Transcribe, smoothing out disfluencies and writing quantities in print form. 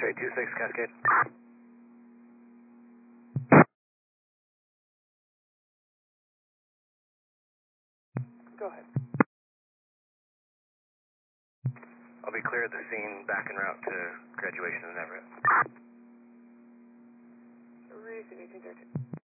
Okay, 26 Cascade. Go ahead. I'll be clear at the scene, back en route to graduation in Everett. Receiving 213.